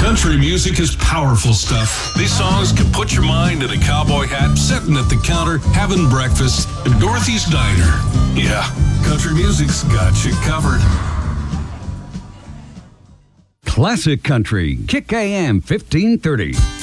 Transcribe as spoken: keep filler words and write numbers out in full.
Country music is powerful stuff. These songs can put your mind in a cowboy hat, sitting at the counter, having breakfast at Dorothy's Diner. Yeah, country music's got you covered. Classic Country, Kick A M fifteen thirty.